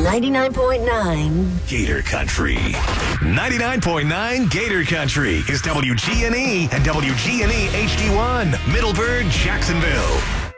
99.9 Gator Country. 99.9 Gator Country is WGNE and WGNE HD1, Middleburg, Jacksonville.